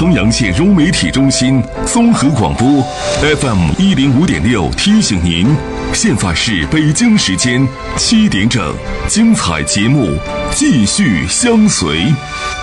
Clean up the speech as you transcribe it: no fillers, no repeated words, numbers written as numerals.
衡阳县柔媒体中心综合广播 FM105.6提醒您，现在是北京时间7点整，精彩节目继续相随。